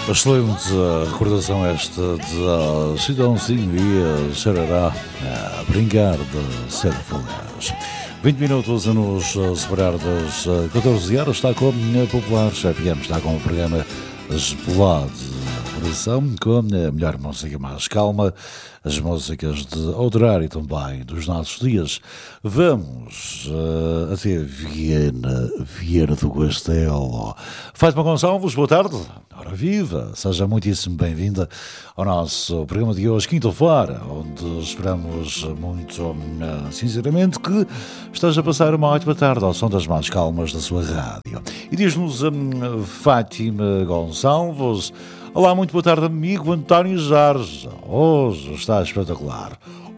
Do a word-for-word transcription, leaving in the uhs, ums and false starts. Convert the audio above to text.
Excelente recordação esta de Chitãozinho e Xarará a brincar de ser feliz. vinte minutos a nos separar das catorze horas. Está com a Popular F M, está com o programa Gelado Coração, com a melhor música mais calma, as músicas de outro horário também dos nossos dias. Vamos uh, até Viena, Viena do Castelo. Fátima Gonçalves, boa tarde. Ora viva, seja muitíssimo bem-vinda ao nosso programa de hoje, quinta-feira, onde esperamos muito, uh, sinceramente, que esteja a passar uma ótima tarde ao som das mais calmas da sua rádio. E diz-nos um, Fátima Gonçalves: olá, muito boa tarde, amigo António Jorge. Hoje está espetacular.